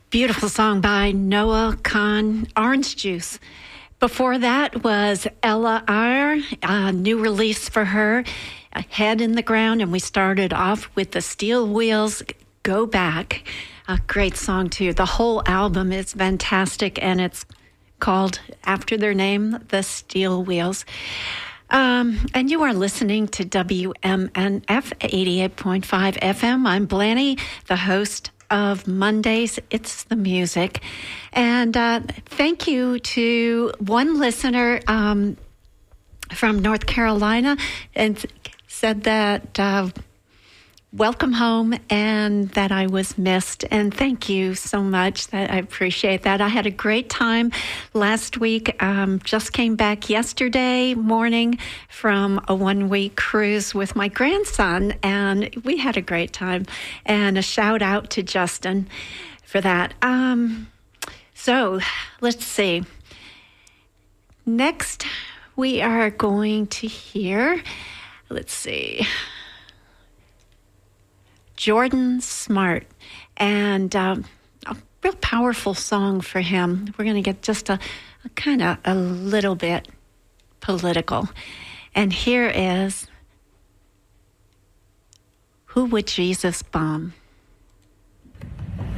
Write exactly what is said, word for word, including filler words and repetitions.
Beautiful song by Noah Kahan, Orange Juice. Before that was Ella Eyre, a new release for her, Head in the Ground, and we started off with the Steel Wheels, Go Back. A great song, too. The whole album is fantastic, and it's called, after their name, The Steel Wheels. Um, and you are listening to W M N F eighty-eight point five F M. I'm Blanny, the host of Mondays, It's the Music. And uh, thank you to one listener um, from North Carolina, and said that uh, welcome home and that I was missed. And thank you so much. That I appreciate that. I had a great time last week. Um, just came back yesterday morning from a one-week cruise with my grandson, and we had a great time. And a shout out to Justin for that. Um, so let's see. Next, we are going to hear, let's see, Jordan Smart, and um, a real powerful song for him. We're going to get just a, a kind of a little bit political. And here is Who Would Jesus Bomb?